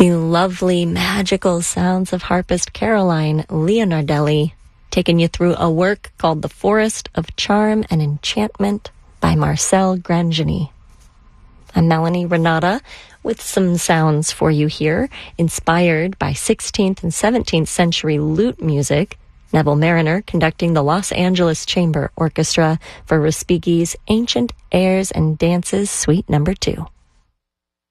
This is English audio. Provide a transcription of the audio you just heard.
The lovely, magical sounds of harpist Caroline Leonardelli, taking you through a work called The Forest of Charm and Enchantment by Marcel Grangeny. I'm Melanie Renata with some sounds for you here, inspired by 16th and 17th century lute music. Neville Mariner conducting the Los Angeles Chamber Orchestra for Respighi's Ancient Airs and Dances Suite No. 2.